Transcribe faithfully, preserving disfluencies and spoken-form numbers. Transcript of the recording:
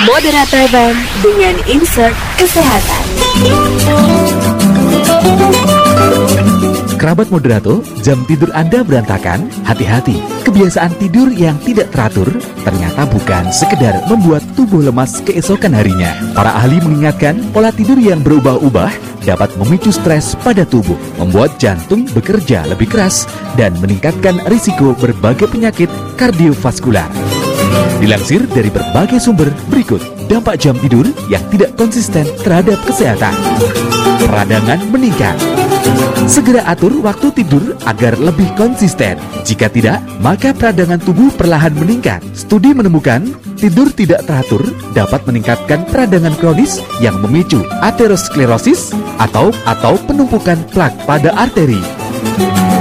Moderator Band dengan insert kesehatan. Kerabat Moderato, jam tidur Anda berantakan? Hati-hati, kebiasaan tidur yang tidak teratur ternyata bukan sekedar membuat tubuh lemas keesokan harinya. Para ahli mengingatkan, pola tidur yang berubah-ubah dapat memicu stres pada tubuh, membuat jantung bekerja lebih keras, dan meningkatkan risiko berbagai penyakit kardiovaskular. Dilansir dari berbagai sumber, berikut dampak jam tidur yang tidak konsisten terhadap kesehatan. Peradangan meningkat. Segera atur waktu tidur agar lebih konsisten. Jika tidak, maka peradangan tubuh perlahan meningkat. Studi menemukan, tidur tidak teratur dapat meningkatkan peradangan kronis yang memicu aterosklerosis atau atau penumpukan plak pada arteri.